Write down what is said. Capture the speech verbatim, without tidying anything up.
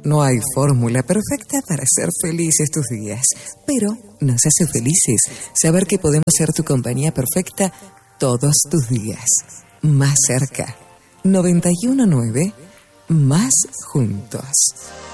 No hay fórmula perfecta para ser feliz estos días, pero nos hace felices saber que podemos ser tu compañía perfecta todos tus días. Más cerca. noventa y uno punto nueve, más juntos.